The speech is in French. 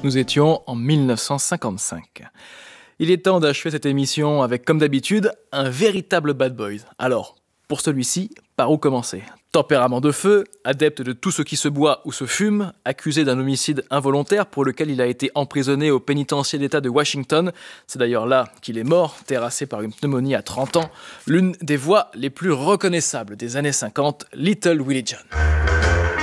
Nous étions en 1955. Il est temps d'achever cette émission avec, comme d'habitude, un véritable bad boy. Alors, pour celui-ci, par où commencer ? Tempérament de feu, adepte de tout ce qui se boit ou se fume, accusé d'un homicide involontaire pour lequel il a été emprisonné au pénitencier d'État de Washington. C'est d'ailleurs là qu'il est mort, terrassé par une pneumonie à 30 ans. L'une des voix les plus reconnaissables des années 50, Little Willie John.